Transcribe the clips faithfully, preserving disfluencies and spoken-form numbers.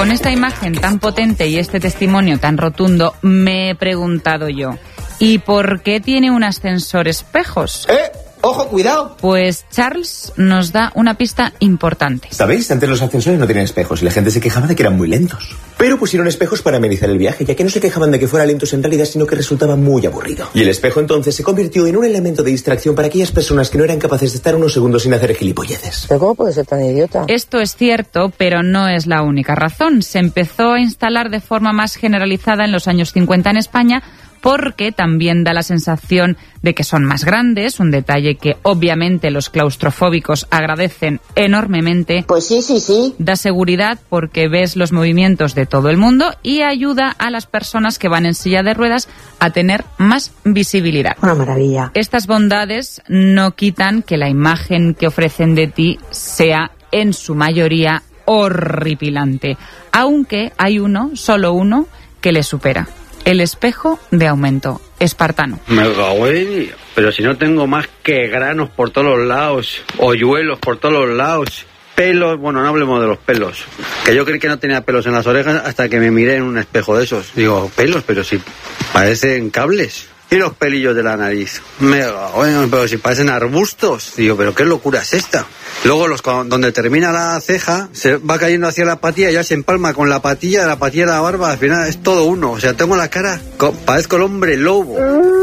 con esta imagen tan potente y este testimonio tan rotundo, me he preguntado yo, ¿y por qué tiene un ascensor espejos? ¡Eh! ¡Ojo, cuidado! Pues Charles nos da una pista importante. ¿Sabéis? Antes los ascensores no tenían espejos y la gente se quejaba de que eran muy lentos. Pero pusieron espejos para amenizar el viaje, ya que no se quejaban de que fuera lentos en realidad, sino que resultaba muy aburrido. Y el espejo entonces se convirtió en un elemento de distracción para aquellas personas que no eran capaces de estar unos segundos sin hacer gilipolleces. ¿Pero cómo puede ser tan idiota? Esto es cierto, pero no es la única razón. Se empezó a instalar de forma más generalizada en los años cincuenta en España, porque también da la sensación de que son más grandes, un detalle que obviamente los claustrofóbicos agradecen enormemente. Pues sí, sí, sí. Da seguridad porque ves los movimientos de todo el mundo y ayuda a las personas que van en silla de ruedas a tener más visibilidad. Una maravilla. Estas bondades no quitan que la imagen que ofrecen de ti sea en su mayoría horripilante, aunque hay uno, solo uno, que le supera. El espejo de aumento espartano. Me cago en... Pero si no tengo más que granos por todos los lados, hoyuelos por todos los lados, pelos, bueno, no hablemos de los pelos, que yo creí que no tenía pelos en las orejas hasta que me miré en un espejo de esos. Digo, pelos, pero si parecen cables. Y los pelillos de la nariz. Me cago en... Pero si parecen arbustos. Digo, pero qué locura es esta. Luego, los donde termina la ceja, se va cayendo hacia la patilla, ya se empalma con la patilla, la patilla de la barba, al final es todo uno. O sea, tengo la cara, parezco el hombre lobo.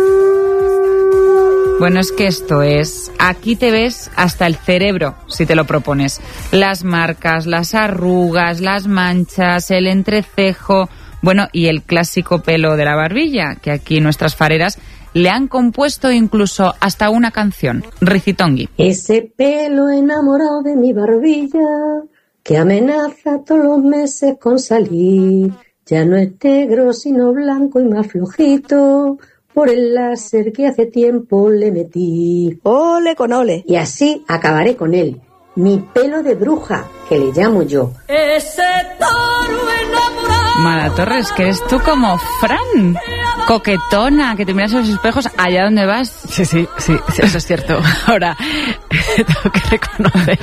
Bueno, es que esto es... Aquí te ves hasta el cerebro, si te lo propones. Las marcas, las arrugas, las manchas, el entrecejo... Bueno, y el clásico pelo de la barbilla, que aquí nuestras fareras le han compuesto incluso hasta una canción, Ricitongui. Ese pelo enamorado de mi barbilla, que amenaza todos los meses con salir, ya no es negro sino blanco y más flojito, por el láser que hace tiempo le metí. Ole con ole. Y así acabaré con él, mi pelo de bruja, que le llamo yo. Ese toro enamorado. Mala Torres, que eres tú como Fran, coquetona, que te miras a los espejos allá donde vas. Sí, sí, sí, eso es cierto. Ahora, tengo que reconocer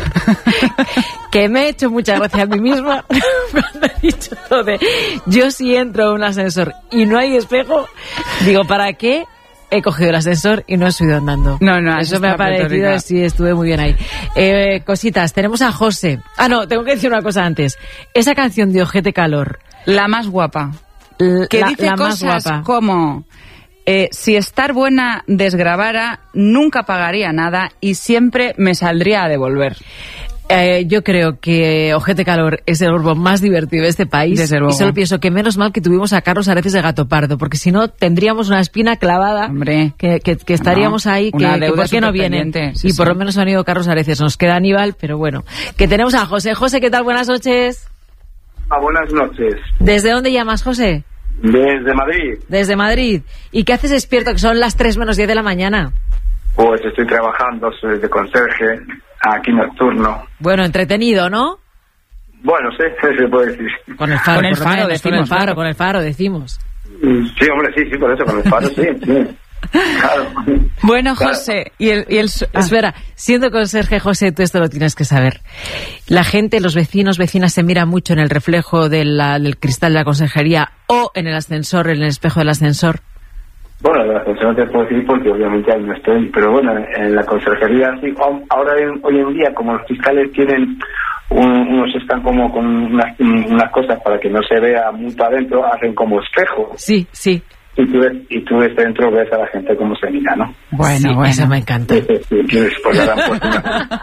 que me he hecho mucha gracia a mí misma cuando he dicho todo de yo si entro a un ascensor y no hay espejo, digo, ¿para qué he cogido el ascensor y no he subido andando? No, no, eso me ha parecido, sí, estuve muy bien ahí. Eh, cositas, tenemos a José. Ah, no, tengo que decir una cosa antes. Esa canción de Ojete Calor, la más guapa, L- que la, dice la cosas más guapa. como eh, si estar buena desgrabara, nunca pagaría nada y siempre me saldría a devolver. Eh, yo creo que Ojete Calor es el grupo más divertido de este país. Desde luego. Y solo pienso que menos mal que tuvimos a Carlos Areces de Gato Pardo, porque si no tendríamos una espina clavada. Hombre, que, que, que estaríamos no, ahí, que, una que deuda por qué no vienen. sí, y sí. por lo menos han ido Carlos Areces. Nos queda Aníbal, pero bueno. Que tenemos a José. José, ¿qué tal? Buenas noches. Ah, buenas noches. ¿Desde dónde llamas, José? Desde Madrid. Desde Madrid. ¿Y qué haces despierto, que son las tres menos diez de la mañana? Pues estoy trabajando, soy de conserje, aquí nocturno. Bueno, entretenido, ¿no? Bueno, sí, se puede decir. Con el faro, Con el por lo faro, menos, decimos, con el faro, claro. con el faro, decimos. Sí, hombre, sí, sí, por eso, con el faro, sí, sí. Claro. Bueno, Claro. José, y el... Y el ah. Espera, siendo conserje, José, tú esto lo tienes que saber. La gente, los vecinos, vecinas se miran mucho en el reflejo de la, del cristal de la conserjería o en el ascensor, en el espejo del ascensor. Bueno, la ascensor no te puedo decir porque obviamente ahí no estoy, pero bueno, en la conserjería sí. Ahora, hoy en día, como los fiscales tienen... Un, unos están como con unas, unas cosas para que no se vea mucho adentro, hacen como espejo. Sí, sí. Y tú ves, y tú ves dentro, ves a la gente cómo se mira, ¿no? Bueno, sí, bueno. eso me encanta. Sí, sí, sí, pues le han puesto una-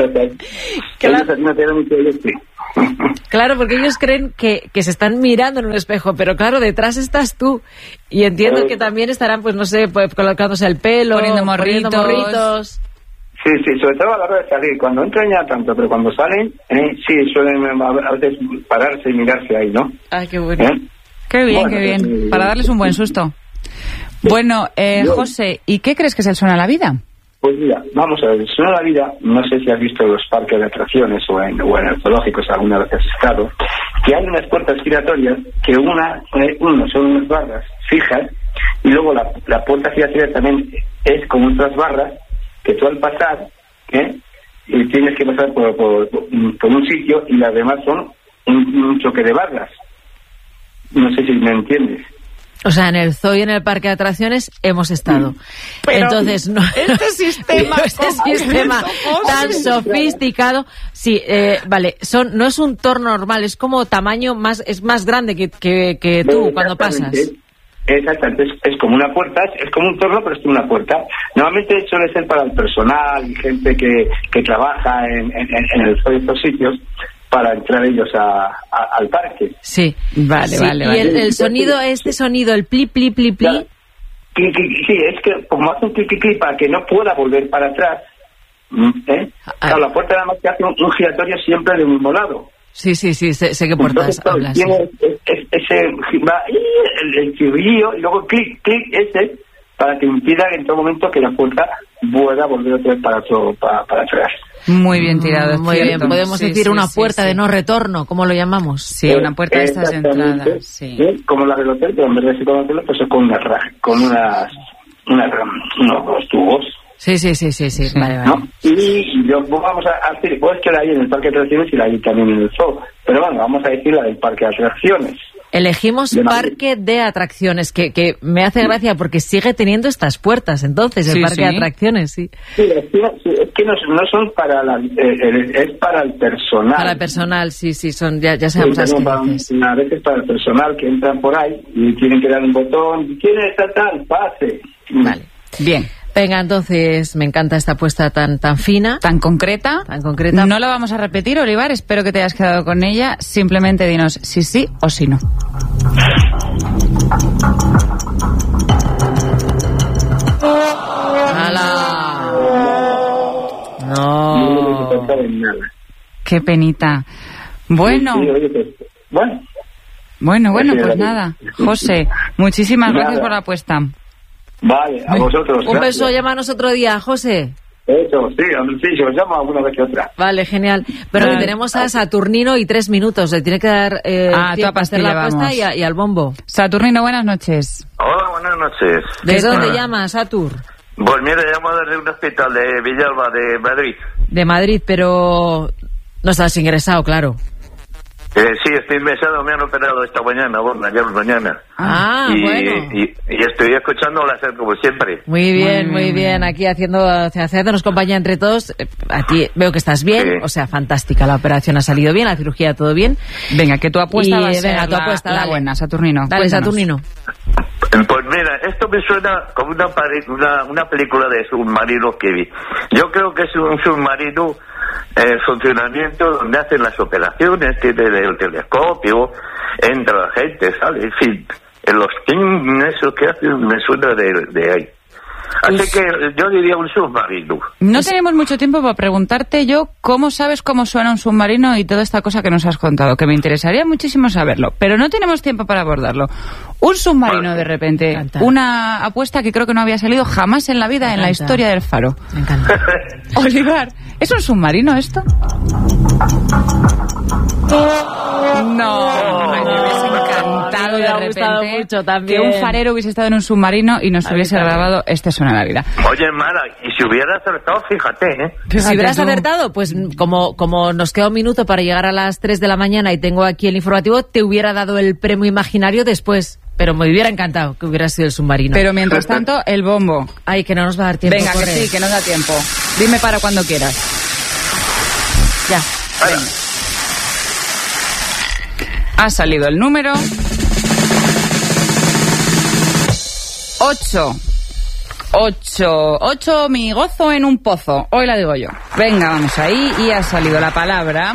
Claro. Ellos no tienen mucho de sí. Claro, porque ellos creen que, que se están mirando en un espejo, pero claro, detrás estás tú. Y entiendo que también estarán, pues no sé, pues, colocándose el pelo, Poniendo morritos. morritos. Sí, sí, sobre todo a la hora de salir. Cuando entran ya tanto, pero cuando salen, eh, sí, suelen a veces pararse y mirarse ahí, ¿no? Ay, qué bueno. ¿Eh? Qué bien, Bueno, qué bien. eh, Para darles un buen susto. Bueno, eh, yo- José, ¿y qué crees que es el suena a la vida? Pues mira, vamos a ver, el suena a la vida, no sé si has visto los parques de atracciones o en, o en el zoológicos alguna vez has estado, que hay unas puertas giratorias que una, eh, uno son unas barras fijas y luego la, la puerta giratoria también es como otras barras que tú al pasar, ¿eh? y tienes que pasar por, por, por un sitio y las demás son un, un choque de barras. No sé si me entiendes. O sea, en el zoo y en el parque de atracciones hemos estado. Pero entonces, no, este sistema, este sistema tan sofisticado, sí, eh, vale, son, no es un torno normal, es como tamaño más, es más grande que, que, que tú cuando pasas. Exactamente, es, es como una puerta, es, es como un torno, pero es como una puerta. Normalmente suele ser para el personal y gente que, que trabaja en, en, en el zoo y estos sitios, para entrar ellos a, a, al parque. Sí, vale, sí, vale. Y vale. El, el sonido, este sonido, el pli, pli, pli, pli. Claro. Sí, es que como hace un clic, clic, clic para que no pueda volver para atrás, ¿eh? Claro, la puerta nada más que hace un, un giratorio siempre de un mismo lado. Sí, sí, sí, sé, sé qué puertas Entonces, hablas. Tiene sí. es, es, ese, va, el, el chirrillo y luego clic, clic, ese, para que impida en todo momento que la puerta pueda volver otra vez para, otro, para, para atrás. Muy bien tirado. Muy cierto. bien, podemos sí, decir sí, una sí, puerta sí. de no retorno, ¿cómo lo llamamos? Sí, una puerta de estas de entrada. Sí. ¿Sí? Como la del hotel, pero en vez de ser con hotel, pues es con unas con unas, unas unos tubos. Sí, sí, sí, sí, sí. sí. Vale, vale. ¿No? Y yo, vamos a decir, pues que la hay en el parque de atracciones y la hay también en el zoo, pero bueno, vamos a decir la del parque de atracciones. Elegimos de parque de atracciones, que, que me hace gracia porque sigue teniendo estas puertas, entonces, el sí, parque sí. de atracciones, sí. Sí, es que, es que no, no son para la, eh, es para el personal. Para el personal, sí, sí, son ya, ya sabemos sí, las para, que dices. a veces para el personal que entran por ahí y tienen que dar un botón, ¿quiere estar tal? Pase. Vale. Bien. Venga, entonces, me encanta esta apuesta tan tan fina. Tan concreta. Tan concreta. No la vamos a repetir, Olivar. Espero que te hayas quedado con ella. Simplemente dinos si sí o si no. ¡Hala! No. Qué penita. Bueno. Sí, sí, oye, pues, bueno. Bueno, bueno, Sí, pues la- nada. José, muchísimas Nada. gracias por la apuesta. Vale, a vosotros. Un gracias. beso, llámanos otro día, José. Eso, sí, sí, yo os llamo alguna vez que otra. Vale, genial. Pero Vale. que tenemos a Saturnino y tres minutos. Le tiene que dar eh, Ah, tú tiempo a a hacer la pastilla, apuesta vamos. y, a- y al bombo. Saturnino, buenas noches. Hola, buenas noches. ¿Desde ¿Qué dónde tal? llamas, Satur? Pues mira, llamo desde un hospital de Villalba, de Madrid. De Madrid, pero no estás ingresado, claro. Eh, sí, estoy ingresado, me han operado esta mañana, bueno, ayer mañana. Ah, y, bueno. y, y estoy escuchando la SER como siempre. Muy bien, Muy muy bien. bien. Aquí haciendo, haciéndonos compañía entre todos. Eh, A ti veo que estás bien, Sí. o sea, fantástica. La operación ha salido bien, la cirugía todo bien. Venga, que tu apuesta Y, va a ser venga, tu la, apuesta, la dale. buena, Saturnino. Dale, Cuéntanos. Saturnino. Pues mira, esto me suena como una, pari- una, una película de submarinos que vi. Yo creo que es un submarino en funcionamiento donde hacen las operaciones, tiene el telescopio, entra la gente, sale, en fin. En los ting, eso que hacen me suena de, de ahí. Así Pues- que yo diría un submarino. No tenemos mucho tiempo para preguntarte yo cómo sabes cómo suena un submarino y toda esta cosa que nos has contado, que me interesaría muchísimo saberlo, pero no tenemos tiempo para abordarlo. Un submarino, de repente, encanta. una apuesta que creo que no había salido jamás en la vida Me en la encanta. historia del Faro. Me encanta. Olivar, ¿es un submarino esto? No, ay, me hubiese encantado me de ha gustado repente mucho también. que un farero hubiese estado en un submarino y nos A mí hubiese también. grabado Este suena la vida. Oye, Mara, y si hubiera acertado, fíjate, ¿eh? Si hubieras tú. acertado, pues como, como nos queda un minuto para llegar a las tres de la mañana y tengo aquí el informativo, te hubiera dado el premio imaginario después. Pero me hubiera encantado que hubiera sido el submarino. Pero mientras tanto, el bombo. Ay, que no nos va a dar tiempo. Venga, que corre. sí, que nos da tiempo. Dime para cuando quieras. Ya. Ha salido el número ocho. Ocho. Ocho, mi gozo en un pozo. Hoy la digo yo. Venga, vamos ahí. Y ha salido la palabra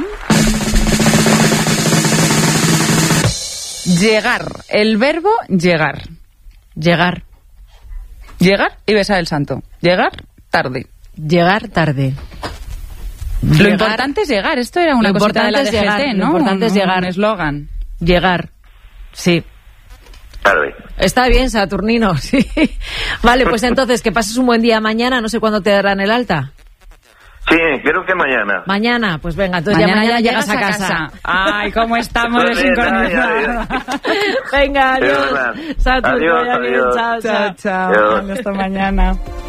llegar. El verbo llegar. Llegar. Llegar y besar el santo. Llegar tarde. Llegar tarde. Lo Llegar- importante es llegar. Esto era una Lo cosita de la importante es D G T, llegar, ¿no? lo importante es Un- llegar. Un eslogan. Llegar. Sí. Tarde. Está bien, Saturnino, sí. Vale, pues entonces, que pases un buen día mañana. No sé cuándo te darán el alta. Sí, creo que mañana. Mañana, pues venga, entonces ya mañana llegas a casa. Ay, cómo estamos Muy bien, desincronizados. Venga, adiós. Perdona. Saturno, Adiós, vaya bien, adiós. chao, chao. Chao, chao. Adiós. Hasta mañana.